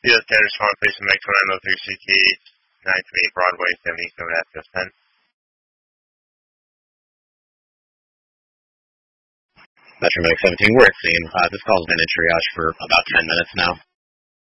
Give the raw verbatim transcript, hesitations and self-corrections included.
U S ten respond, please, to Mike two nine oh three C T, nine twenty-eight Broadway, seventy-seven F S ten. Metro Medic seventeen, we're at scene. Uh, this call's been in triage for about ten minutes now.